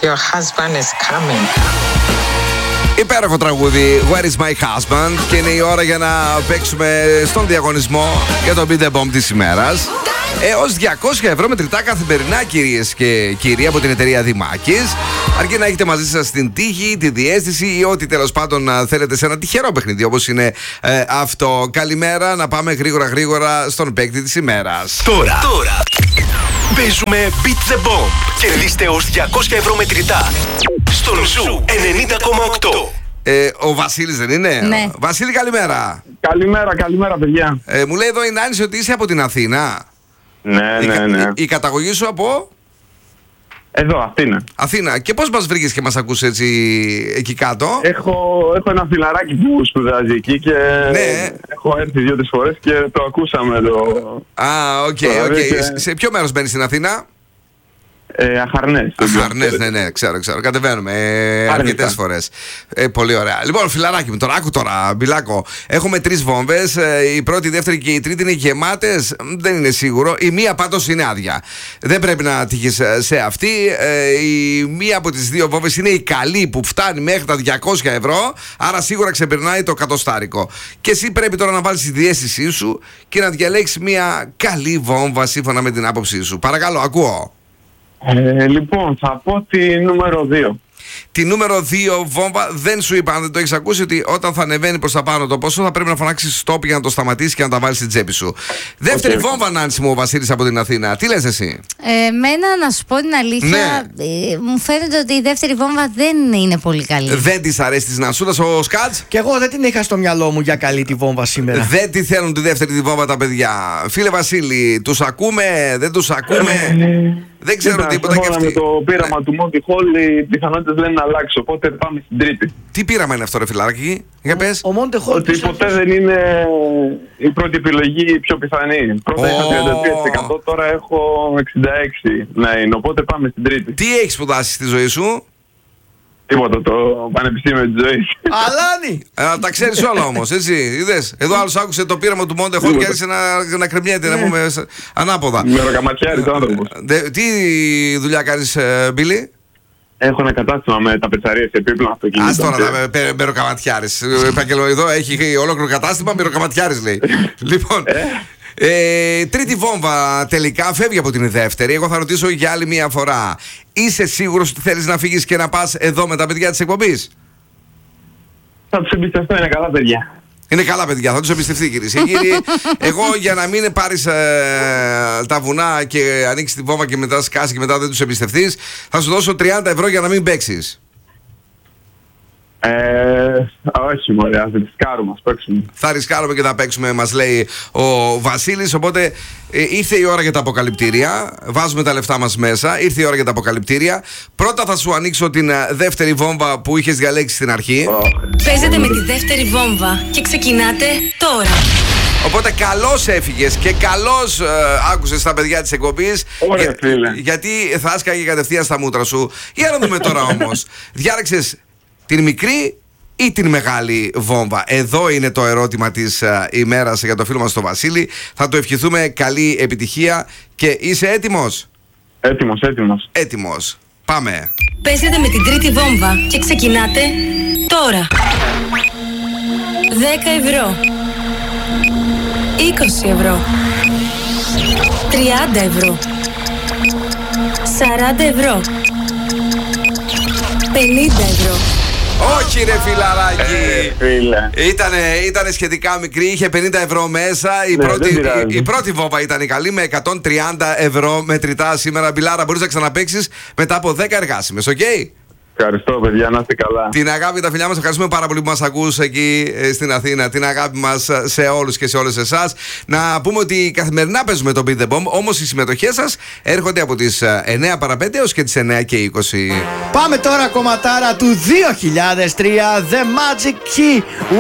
Your husband is coming. Υπέροχο τραγούδι Where is my husband. Και είναι η ώρα για να παίξουμε στον διαγωνισμό για το Beat the Bomb της ημέρας. Έως 200 ευρώ μετρητά καθημερινά, κυρίες και κύριοι, από την εταιρεία Δημάκης. Αρκεί να έχετε μαζί σας την τύχη, τη διαίσθηση ή ό,τι τέλος πάντων θέλετε σε ένα τυχερό παιχνίδι, όπως είναι αυτό. Καλημέρα, να πάμε γρήγορα στον παίκτη της ημέρας. Τώρα. Παίζουμε Beat the Bomb. Κερδίστε ως 200 ευρώ μετρητά στον Ζου 90,8. Ο Βασίλης δεν είναι? Ναι. Βασίλη, καλημέρα. Καλημέρα, παιδιά. Μου λέει εδώ η Νάνση ότι είσαι από την Αθήνα. Ναι. Η καταγωγή σου από? Εδώ, Αθήνα. Και πώς μας βρήκες και μας ακούς έτσι εκεί κάτω? Έχω ένα φιλαράκι που σπουδάζει εκεί και έχω έρθει 2-3 φορές και το ακούσαμε εδώ. Οκ. Σε ποιο μέρος μπαίνεις στην Αθήνα? Αχαρνές. Ναι, ξέρω. Κατεβαίνουμε αρκετές φορές. Πολύ ωραία. Λοιπόν, φιλαράκι μου, άκου τώρα, Μπιλάκο. Έχουμε 3 βόμβες. Η πρώτη, η δεύτερη και η τρίτη είναι γεμάτες. Δεν είναι σίγουρο. Η μία πάντως είναι άδεια. Δεν πρέπει να τύχεις σε αυτή. Η μία από τις 2 βόμβες είναι η καλή που φτάνει μέχρι τα 200 ευρώ. Άρα σίγουρα ξεπερνάει το κατοστάρικο. Και εσύ πρέπει τώρα να βάλεις τη διαίσθησή σου και να διαλέξεις μία καλή βόμβα σύμφωνα με την άποψή σου. Παρακαλώ, ακούω. Λοιπόν, θα πω τη νούμερο 2. Τη νούμερο 2 βόμβα, δεν σου είπα, αν δεν το έχεις ακούσει, ότι όταν θα ανεβαίνει προς τα πάνω το ποσό θα πρέπει να φωνάξεις stop για να το σταματήσεις και να τα βάλεις στην τσέπη σου. Δεύτερη βόμβα, Νάνση μου, ο Βασίλης από την Αθήνα. Τι λες εσύ? Εμένα, να σου πω την αλήθεια, μου φαίνεται ότι η δεύτερη βόμβα δεν είναι πολύ καλή. Δεν της αρέσει της Νανσούλας ο Σκάτς? Και εγώ δεν την είχα στο μυαλό μου για καλή τη βόμβα σήμερα. Δεν τη θέλουν τη δεύτερη τη βόμβα τα παιδιά. Φίλε Βασίλη, τους ακούμε, δεν τους ακούμε? Δεν ξέρω τίποτα και αυτοί. Με το πείραμα του Monty Hall οι πιθανότητες λένε να αλλάξει, οπότε πάμε στην τρίτη. Τι πείραμα είναι αυτό, ρε φιλάρακι? Για πες. Ο Monty Hall ότι ποτέ δεν είναι η πρώτη επιλογή η πιο πιθανή. Πρώτα είχα 33%, τώρα έχω 66%. Ναι, είναι, οπότε πάμε στην τρίτη. Τι έχεις σπουδάσει στη ζωή σου? Τίποτα, το πανεπιστήμιο της ζωής. Αλάνι! Τα ξέρεις όλα όμως, έτσι. Είδες. Εδώ άλλος άκουσε το πείραμα του Monty Hall και άρχισε να κρεμιέται, να πούμε ανάποδα. Μεροκαματιάρης ο άνθρωπος. Τι δουλειά κάνεις, Μπίλι? Έχω ένα κατάστημα με ταπετσαρίες σε επίπλων αυτοκίνητων. Ας τώρα, μεροκαματιάρης. Εδώ έχει ολόκληρο κατάστημα, μεροκαματιάρης λέει. Λοιπόν, τρίτη βόμβα τελικά φεύγει από την δεύτερη. Εγώ θα ρωτήσω για άλλη μία φορά. Είσαι σίγουρος ότι θέλεις να φύγεις και να πας εδώ με τα παιδιά της εκπομπής? Θα τους εμπιστευτώ, είναι καλά παιδιά. Είναι καλά παιδιά, θα τους εμπιστευτεί, κυρίες και κύριοι. Εγώ για να μην πάρεις τα βουνά και ανοίξεις τη βόμβα και μετά σκάσει και μετά δεν τους εμπιστευτείς, θα σου δώσω 30 ευρώ για να μην παίξεις. Όχι μωρέ, ας ρισκάρουμε, ας παίξουμε. Θα ρισκάρουμε και θα παίξουμε, μας λέει ο Βασίλης. Οπότε ήρθε η ώρα για τα αποκαλυπτήρια. Βάζουμε τα λεφτά μας μέσα. Ήρθε η ώρα για τα αποκαλυπτήρια. Πρώτα θα σου ανοίξω την δεύτερη βόμβα που είχες διαλέξει στην αρχή. Παίζετε με τη δεύτερη βόμβα και ξεκινάτε τώρα. Οπότε καλώς έφυγες και καλώς άκουσες τα παιδιά της εκπομπής. Ωραία, φίλε. Γιατί θα έσκαγε κατευθείαν στα μούτρα σου. Για να δούμε τώρα όμως. Διάλεξες την μικρή ή την μεγάλη βόμβα? Εδώ είναι το ερώτημα της ημέρας για το φίλο μας τον Βασίλη. Θα το ευχηθούμε καλή επιτυχία. Και είσαι έτοιμος? Έτοιμος. Πάμε. Παίζετε με την τρίτη βόμβα και ξεκινάτε τώρα. 10 ευρώ, 20 ευρώ, 30 ευρώ, 40 ευρώ, 50 ευρώ. Όχι ρε φιλαράκι, φίλε. Ήτανε σχετικά μικρή, είχε 50 ευρώ μέσα. Η πρώτη βόμβα ήταν η καλή με 130 ευρώ μετρητά σήμερα. Μπιλάρα, μπορείς να ξαναπαίξεις μετά από 10 εργάσιμες, οκ? Ευχαριστώ παιδιά, να είστε καλά. Την αγάπη τα φιλιά μας, ευχαριστούμε πάρα πολύ που μας ακούς εκεί στην Αθήνα. Την αγάπη μας σε όλους και σε όλες εσάς. Να πούμε ότι καθημερινά παίζουμε το Beat the Bomb, όμως οι συμμετοχές σας έρχονται από τις 9 παρα 5 έως και τις 9 και 20. Πάμε τώρα κομματάρα του 2003, The Magic Key.